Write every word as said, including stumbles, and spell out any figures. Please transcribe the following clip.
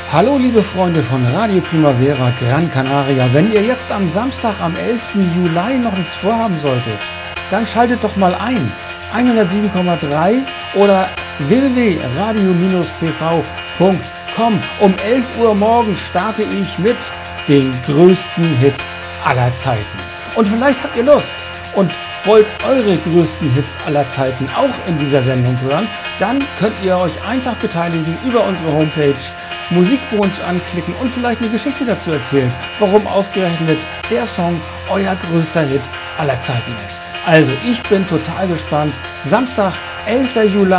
Hallo liebe Freunde von Radio Primavera Gran Canaria, wenn ihr jetzt am Samstag, am elften Juli noch nichts vorhaben solltet, dann schaltet doch mal ein. hundertsieben Komma drei oder w w w punkt radio Bindestrich p v punkt com. Um elf Uhr morgens starte ich mit den größten Hits aller Zeiten. Und vielleicht habt ihr Lust und wollt eure größten Hits aller Zeiten auch in dieser Sendung hören, dann könnt ihr euch einfach beteiligen über unsere Homepage, Musikwunsch anklicken und vielleicht eine Geschichte dazu erzählen, warum ausgerechnet der Song euer größter Hit aller Zeiten ist. Also ich bin total gespannt. Samstag, elften Juli.